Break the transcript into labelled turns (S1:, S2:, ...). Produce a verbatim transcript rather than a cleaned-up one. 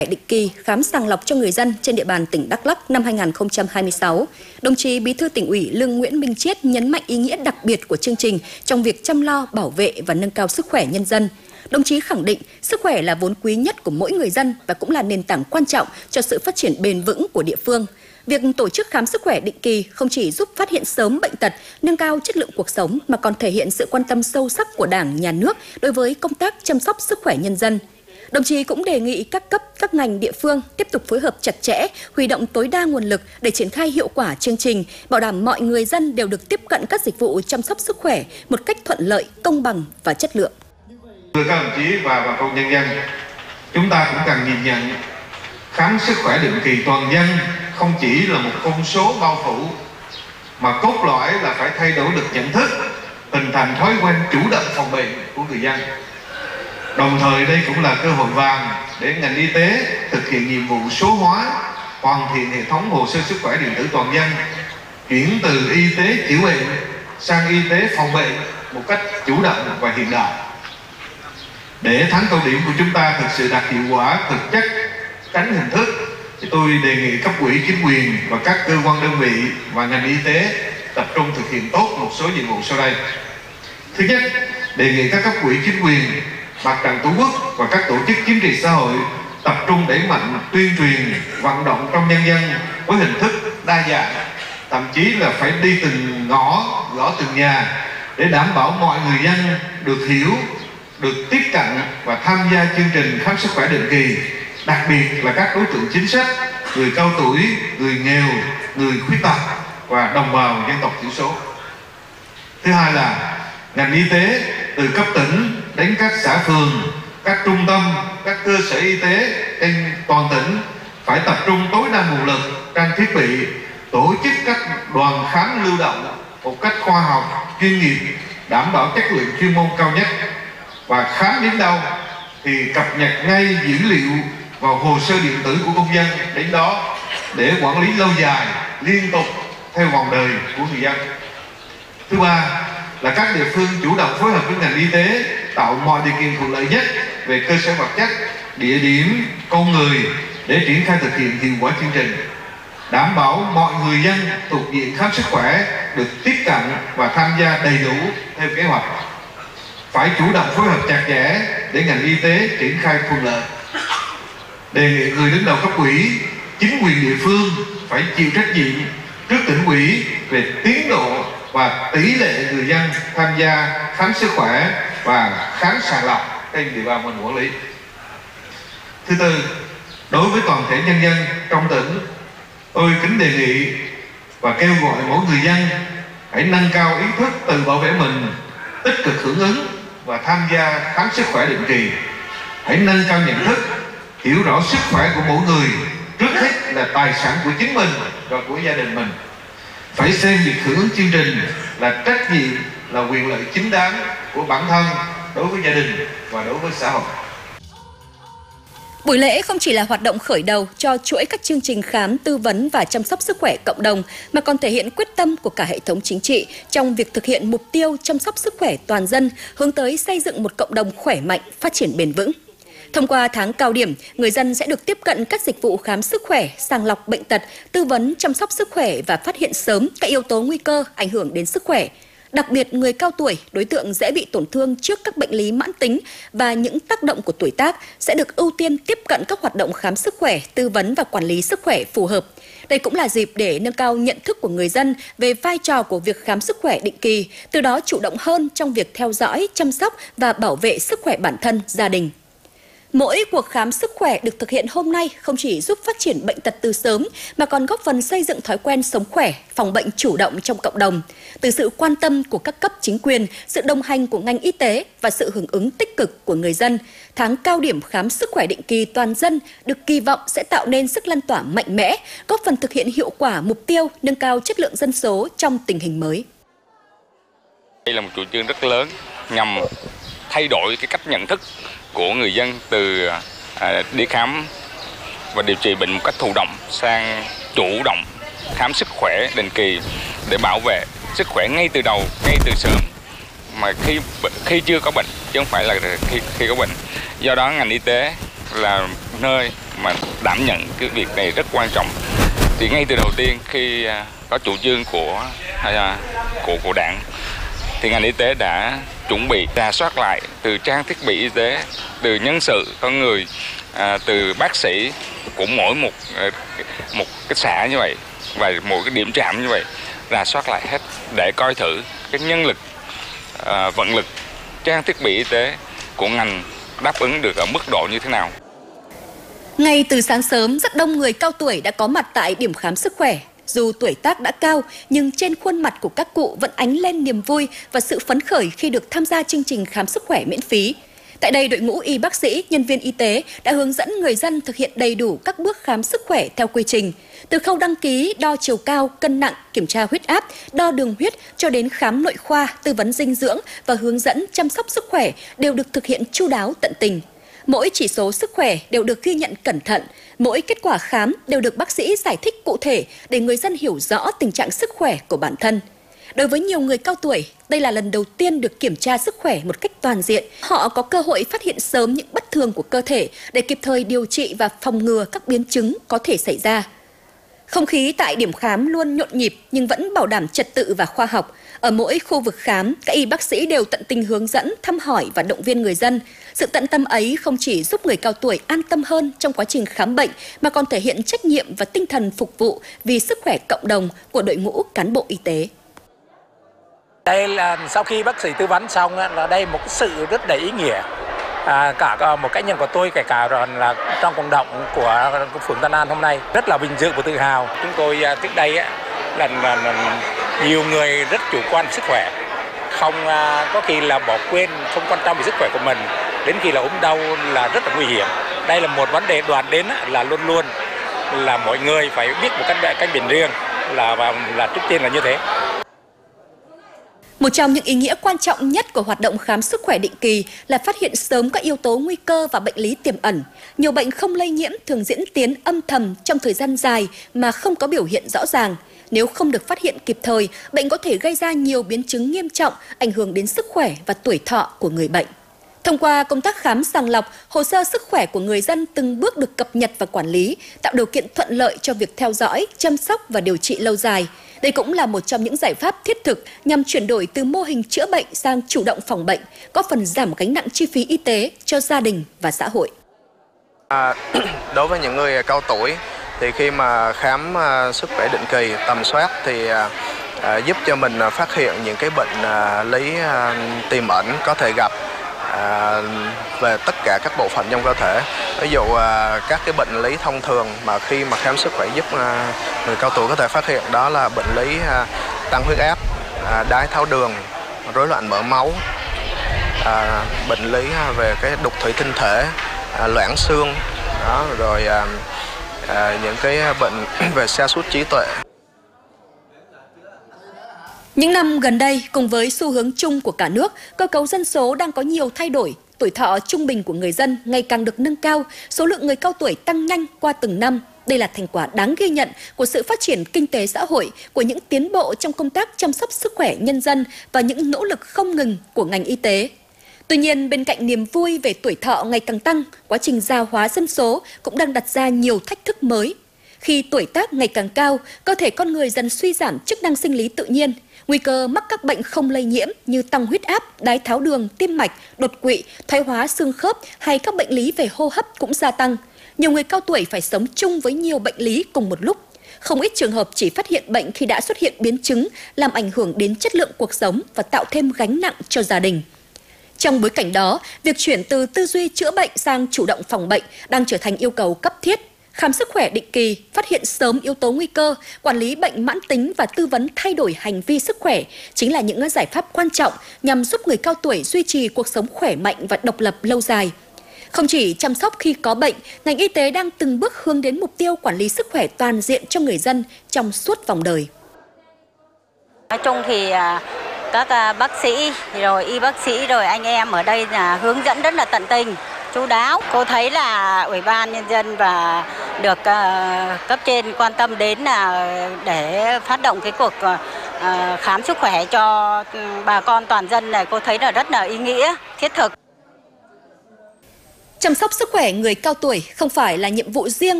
S1: định kỳ khám sàng lọc cho người dân trên địa bàn tỉnh Đắk Lắk năm hai nghìn không trăm hai mươi sáu, đồng chí Bí thư Tỉnh ủy Lương Nguyễn Minh Chiết nhấn mạnh ý nghĩa đặc biệt của chương trình trong việc chăm lo, bảo vệ và nâng cao sức khỏe nhân dân. Đồng chí khẳng định sức khỏe là vốn quý nhất của mỗi người dân và cũng là nền tảng quan trọng cho sự phát triển bền vững của địa phương. Việc tổ chức khám sức khỏe định kỳ không chỉ giúp phát hiện sớm bệnh tật, nâng cao chất lượng cuộc sống mà còn thể hiện sự quan tâm sâu sắc của Đảng, Nhà nước đối với công tác chăm sóc sức khỏe nhân dân. Đồng chí cũng đề nghị các cấp, các ngành địa phương tiếp tục phối hợp chặt chẽ, huy động tối đa nguồn lực để triển khai hiệu quả chương trình, bảo đảm mọi người dân đều được tiếp cận các dịch vụ chăm sóc sức khỏe một cách thuận lợi, công bằng và chất lượng.
S2: Thưa các đồng chí và bà con nhân dân, chúng ta cũng cần nhìn nhận khám sức khỏe định kỳ toàn dân không chỉ là một con số bao phủ, mà cốt lõi là phải thay đổi được nhận thức, hình thành thói quen chủ động phòng bệnh của người dân. Đồng thời đây cũng là cơ hội vàng để ngành y tế thực hiện nhiệm vụ số hóa, hoàn thiện hệ thống hồ sơ sức khỏe điện tử toàn dân, chuyển từ y tế chữa bệnh sang y tế phòng bệnh một cách chủ động và hiện đại. Để tháng cao điểm của chúng ta thực sự đạt hiệu quả thực chất, tránh hình thức, thì tôi đề nghị cấp ủy chính quyền và các cơ quan đơn vị và ngành y tế tập trung thực hiện tốt một số nhiệm vụ sau đây. Thứ nhất, đề nghị các cấp ủy chính quyền, Mặt trận Tổ quốc và các tổ chức chính trị xã hội tập trung đẩy mạnh tuyên truyền, vận động trong nhân dân với hình thức đa dạng, thậm chí là phải đi từng ngõ, gõ từng nhà để đảm bảo mọi người dân được hiểu, được tiếp cận và tham gia chương trình khám sức khỏe định kỳ, đặc biệt là các đối tượng chính sách, người cao tuổi, người nghèo, người khuyết tật và đồng bào dân tộc thiểu số. Thứ hai là ngành y tế từ cấp tỉnh đến các xã phường, các trung tâm, các cơ sở y tế trên toàn tỉnh phải tập trung tối đa nguồn lực, trang thiết bị, tổ chức các đoàn khám lưu động một cách khoa học, chuyên nghiệp, đảm bảo chất lượng chuyên môn cao nhất, và khám đến đâu thì cập nhật ngay dữ liệu vào hồ sơ điện tử của công dân đến đó để quản lý lâu dài, liên tục theo vòng đời của người dân. Thứ ba là các địa phương chủ động phối hợp với ngành y tế tạo mọi điều kiện thuận lợi nhất về cơ sở vật chất, địa điểm, con người để triển khai thực hiện hiệu quả chương trình, đảm bảo mọi người dân thuộc diện khám sức khỏe được tiếp cận và tham gia đầy đủ theo kế hoạch. Phải chủ động phối hợp chặt chẽ để ngành y tế triển khai thuận lợi. Đề nghị người đứng đầu cấp ủy, chính quyền địa phương phải chịu trách nhiệm trước tỉnh ủy về tiến độ và tỷ lệ người dân tham gia khám sức khỏe và khám sàng lọc trên địa bàn mình quản lý. Thứ tư, đối với toàn thể nhân dân trong tỉnh, tôi kính đề nghị và kêu gọi mỗi người dân hãy nâng cao ý thức tự bảo vệ mình, tích cực hưởng ứng và tham gia khám sức khỏe định kỳ. Hãy nâng cao nhận thức, hiểu rõ sức khỏe của mỗi người trước hết là tài sản của chính mình và của gia đình mình. Phải xem việc hưởng ứng chương trình là trách nhiệm, là quyền lợi chính đáng của bản thân đối với gia đình và đối với xã hội.
S1: Buổi lễ không chỉ là hoạt động khởi đầu cho chuỗi các chương trình khám, tư vấn và chăm sóc sức khỏe cộng đồng, mà còn thể hiện quyết tâm của cả hệ thống chính trị trong việc thực hiện mục tiêu chăm sóc sức khỏe toàn dân, hướng tới xây dựng một cộng đồng khỏe mạnh, phát triển bền vững. Thông qua tháng cao điểm, người dân sẽ được tiếp cận các dịch vụ khám sức khỏe, sàng lọc bệnh tật, tư vấn chăm sóc sức khỏe và phát hiện sớm các yếu tố nguy cơ ảnh hưởng đến sức khỏe. Đặc biệt, người cao tuổi, đối tượng dễ bị tổn thương trước các bệnh lý mãn tính và những tác động của tuổi tác sẽ được ưu tiên tiếp cận các hoạt động khám sức khỏe, tư vấn và quản lý sức khỏe phù hợp. Đây cũng là dịp để nâng cao nhận thức của người dân về vai trò của việc khám sức khỏe định kỳ, từ đó chủ động hơn trong việc theo dõi, chăm sóc và bảo vệ sức khỏe bản thân, gia đình. Mỗi cuộc khám sức khỏe được thực hiện hôm nay không chỉ giúp phát triển bệnh tật từ sớm mà còn góp phần xây dựng thói quen sống khỏe, phòng bệnh chủ động trong cộng đồng. Từ sự quan tâm của các cấp chính quyền, sự đồng hành của ngành y tế và sự hưởng ứng tích cực của người dân, tháng cao điểm khám sức khỏe định kỳ toàn dân được kỳ vọng sẽ tạo nên sức lan tỏa mạnh mẽ, góp phần thực hiện hiệu quả mục tiêu nâng cao chất lượng dân số trong tình hình mới.
S3: Đây là một chủ trương rất lớn nhằm thay đổi cái cách nhận thức của người dân từ à, đi khám và điều trị bệnh một cách thụ động sang chủ động khám sức khỏe định kỳ để bảo vệ sức khỏe ngay từ đầu, ngay từ sớm mà khi khi chưa có bệnh chứ không phải là khi khi có bệnh. Do đó ngành y tế là nơi mà đảm nhận cái việc này rất quan trọng. Thì ngay từ đầu tiên khi có chủ trương của của của đảng thì ngành y tế đã chuẩn bị rà soát lại từ trang thiết bị y tế, từ nhân sự con người, à, từ bác sĩ của mỗi một một cái xã như vậy và một cái điểm trạm như vậy, rà soát lại hết để coi thử cái nhân lực, à, vận lực, trang thiết bị y tế của ngành đáp ứng được ở mức độ như thế nào.
S1: Ngay từ sáng sớm, rất đông người cao tuổi đã có mặt tại điểm khám sức khỏe. Dù tuổi tác đã cao, nhưng trên khuôn mặt của các cụ vẫn ánh lên niềm vui và sự phấn khởi khi được tham gia chương trình khám sức khỏe miễn phí. Tại đây, đội ngũ y bác sĩ, nhân viên y tế đã hướng dẫn người dân thực hiện đầy đủ các bước khám sức khỏe theo quy trình. Từ khâu đăng ký, đo chiều cao, cân nặng, kiểm tra huyết áp, đo đường huyết cho đến khám nội khoa, tư vấn dinh dưỡng và hướng dẫn chăm sóc sức khỏe đều được thực hiện chu đáo tận tình. Mỗi chỉ số sức khỏe đều được ghi nhận cẩn thận, mỗi kết quả khám đều được bác sĩ giải thích cụ thể để người dân hiểu rõ tình trạng sức khỏe của bản thân. Đối với nhiều người cao tuổi, đây là lần đầu tiên được kiểm tra sức khỏe một cách toàn diện. Họ có cơ hội phát hiện sớm những bất thường của cơ thể để kịp thời điều trị và phòng ngừa các biến chứng có thể xảy ra. Không khí tại điểm khám luôn nhộn nhịp nhưng vẫn bảo đảm trật tự và khoa học. Ở mỗi khu vực khám, các y bác sĩ đều tận tình hướng dẫn, thăm hỏi và động viên người dân. Sự tận tâm ấy không chỉ giúp người cao tuổi an tâm hơn trong quá trình khám bệnh mà còn thể hiện trách nhiệm và tinh thần phục vụ vì sức khỏe cộng đồng của đội ngũ cán bộ y tế.
S4: Đây là sau khi bác sĩ tư vấn xong là đây một sự rất đầy ý nghĩa. À, cả một cá nhân của tôi, kể cả rồi là trong cộng đồng của phường Tân An hôm nay rất là vinh dự và tự hào. Chúng tôi trước đây là, là, là nhiều người rất chủ quan sức khỏe, không có khi là bỏ quên, không quan tâm về sức khỏe của mình, đến khi là ốm đau là rất là nguy hiểm. Đây là một vấn đề đoàn đến là luôn luôn là mọi người phải biết một cách cách biển riêng là và là trước tiên là như thế.
S1: Một trong những ý nghĩa quan trọng nhất của hoạt động khám sức khỏe định kỳ là phát hiện sớm các yếu tố nguy cơ và bệnh lý tiềm ẩn. Nhiều bệnh không lây nhiễm thường diễn tiến âm thầm trong thời gian dài mà không có biểu hiện rõ ràng. Nếu không được phát hiện kịp thời, bệnh có thể gây ra nhiều biến chứng nghiêm trọng, ảnh hưởng đến sức khỏe và tuổi thọ của người bệnh. Thông qua công tác khám sàng lọc, hồ sơ sức khỏe của người dân từng bước được cập nhật và quản lý, tạo điều kiện thuận lợi cho việc theo dõi, chăm sóc và điều trị lâu dài. Đây cũng là một trong những giải pháp thiết thực nhằm chuyển đổi từ mô hình chữa bệnh sang chủ động phòng bệnh, góp phần giảm gánh nặng chi phí y tế cho gia đình và xã hội.
S5: À, đối với những người cao tuổi thì khi mà khám uh, sức khỏe định kỳ, tầm soát thì uh, giúp cho mình uh, phát hiện những cái bệnh uh, lý uh, tiềm ẩn có thể gặp uh, về tất cả các bộ phận trong cơ thể. Ví dụ uh, các cái bệnh lý thông thường mà khi mà khám sức khỏe giúp uh, người cao tuổi có thể phát hiện, đó là bệnh lý uh, tăng huyết áp, uh, đái tháo đường, rối loạn mỡ máu, uh, bệnh lý uh, về cái đục thủy tinh thể, uh, loãng xương, đó, rồi uh, À, những cái bệnh về sa sút trí tuệ.
S1: Những năm gần đây, cùng với xu hướng chung của cả nước, cơ cấu dân số đang có nhiều thay đổi. Tuổi thọ trung bình của người dân ngày càng được nâng cao, số lượng người cao tuổi tăng nhanh qua từng năm. Đây là thành quả đáng ghi nhận của sự phát triển kinh tế xã hội, của những tiến bộ trong công tác chăm sóc sức khỏe nhân dân và những nỗ lực không ngừng của ngành y tế. Tuy nhiên, bên cạnh niềm vui về tuổi thọ ngày càng tăng, quá trình già hóa dân số cũng đang đặt ra nhiều thách thức mới. Khi tuổi tác ngày càng cao, cơ thể con người dần suy giảm chức năng sinh lý tự nhiên, nguy cơ mắc các bệnh không lây nhiễm như tăng huyết áp, đái tháo đường, tim mạch, đột quỵ, thoái hóa xương khớp hay các bệnh lý về hô hấp cũng gia tăng. Nhiều người cao tuổi phải sống chung với nhiều bệnh lý cùng một lúc. Không ít trường hợp chỉ phát hiện bệnh khi đã xuất hiện biến chứng, làm ảnh hưởng đến chất lượng cuộc sống và tạo thêm gánh nặng cho gia đình. Trong bối cảnh đó, việc chuyển từ tư duy chữa bệnh sang chủ động phòng bệnh đang trở thành yêu cầu cấp thiết. Khám sức khỏe định kỳ, phát hiện sớm yếu tố nguy cơ, quản lý bệnh mãn tính và tư vấn thay đổi hành vi sức khỏe chính là những giải pháp quan trọng nhằm giúp người cao tuổi duy trì cuộc sống khỏe mạnh và độc lập lâu dài. Không chỉ chăm sóc khi có bệnh, ngành y tế đang từng bước hướng đến mục tiêu quản lý sức khỏe toàn diện cho người dân trong suốt vòng đời.
S6: Nói chung thì các bác sĩ, rồi y bác sĩ, rồi anh em ở đây là hướng dẫn rất là tận tình, chu đáo. Cô thấy là Ủy ban Nhân dân và được uh, cấp trên quan tâm đến là để phát động cái cuộc uh, khám sức khỏe cho bà con toàn dân này, cô thấy là rất là ý nghĩa, thiết thực.
S1: Chăm sóc sức khỏe người cao tuổi không phải là nhiệm vụ riêng